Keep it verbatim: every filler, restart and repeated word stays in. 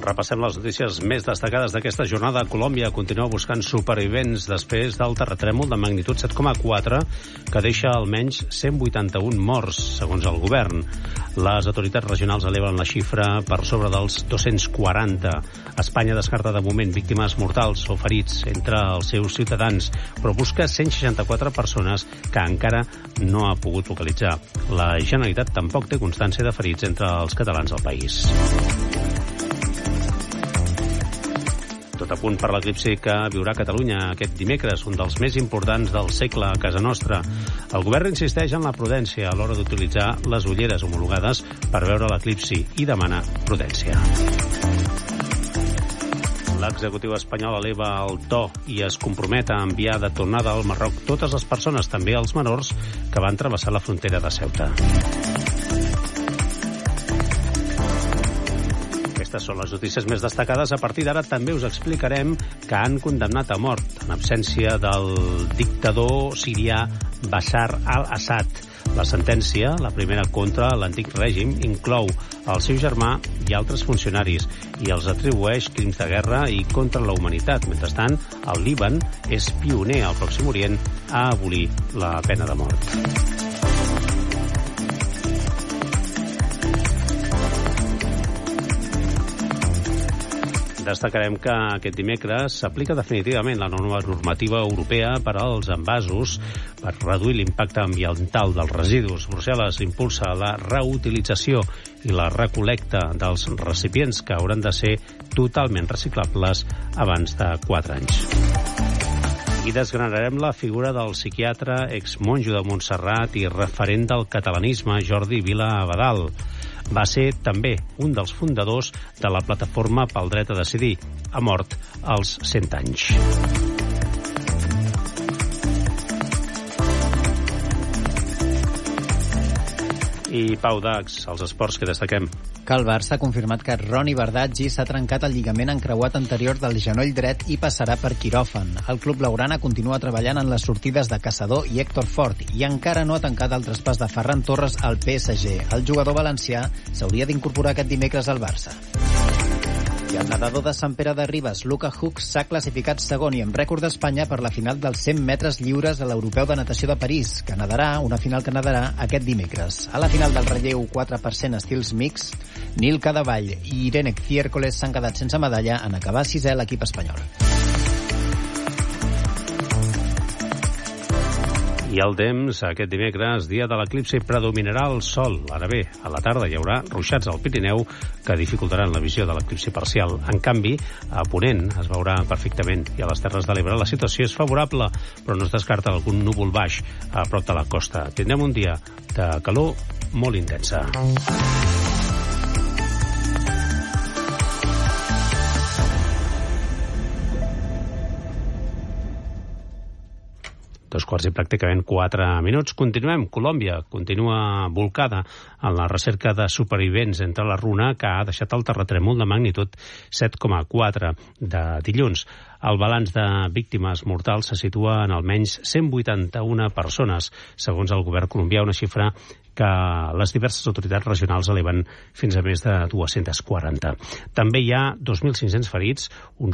Repassem les notícies més destacades d'aquesta jornada. Colòmbia continua buscant supervivents després del terratrèmol de magnitud set coma quatre que deixa almenys cent vuitanta-un morts, segons el govern. Les autoritats regionals eleven la xifra per sobre dels dos-cents quaranta. Espanya descarta de moment víctimes mortals o ferits entre els seus ciutadans, però busca cent seixanta-quatre persones que encara no ha pogut localitzar. La Generalitat tampoc té constància de ferits entre els catalans del país. Tot a punt per l'eclipsi que viurà Catalunya aquest dimecres, un dels més importants del segle a casa nostra. El govern insisteix en la prudència a l'hora d'utilitzar les ulleres homologades per veure l'eclipsi i demana prudència. L'executiu espanyol eleva el to i es compromet a enviar de tornada al Marroc totes les persones, també els menors, que van travessar la frontera de Ceuta. Aquestes són les notícies més destacades. A partir d'ara també us explicarem que han condemnat a mort, en absència del dictador sirià Bashar al-Assad. La sentència, la primera contra l'antic règim, inclou el seu germà i altres funcionaris i els atribueix crims de guerra i contra la humanitat. Mentrestant, el Líban és pioner al Pròxim Orient a abolir la pena de mort. Destacarem que aquest dimecres s'aplica definitivament la nova normativa europea per als envasos per reduir l'impacte ambiental dels residus. Brussel·les impulsa la reutilització i la recol·lecta dels recipients que hauran de ser totalment reciclables abans de quatre anys. I desgranarem la figura del psiquiatre, exmonjo de Montserrat i referent del catalanisme, Jordi Vila Abadal. Va ser també un dels fundadors de la Plataforma pel Dret a Decidir. Ha mort als cent anys. I Pau Dax, els esports que destaquem. Que el Barça ha confirmat que Roni Bardaggi s'ha trencat el lligament encreuat anterior del genoll dret i passarà per quiròfan. El club blaugrana continua treballant en les sortides de Caçador i Héctor Fort i encara no ha tancat el traspàs de Ferran Torres al P S G. El jugador valencià s'hauria d'incorporar aquest dimecres al Barça. I el nedador de Sant Pere de Ribes, Luca Hux, s'ha classificat segon i amb rècord d'Espanya per la final dels cent metres lliures a l'Europeu de Natació de París, que nadarà, una final que nadarà aquest dimecres. A la final del relleu quatre per cent estils mix, Nil Cadavall i Irene Ciércoles s'han quedat sense medalla en acabar sisè l'equip espanyol. I el temps, aquest dimecres, dia de l'eclipsi, predominarà el sol. Ara bé, a la tarda hi haurà ruixats al Pirineu que dificultaran la visió de l'eclipsi parcial. En canvi, a Ponent es veurà perfectament i a les Terres de l'Ebre la situació és favorable, però no es descarta algun núvol baix a prop de la costa. Tindrem un dia de calor molt intensa. Dos quarts i pràcticament quatre minuts. Continuem. Colòmbia continua volcada en la recerca de supervivents entre la runa que ha deixat el terratrèmol de magnitud set coma quatre de dilluns. El balanç de víctimes mortals se situa en almenys cent vuitanta-una persones, segons el govern colombià, una xifra que les diverses autoritats regionals eleven fins a més de dos-cents quaranta. També hi ha dos mil cinc-cents ferits, uns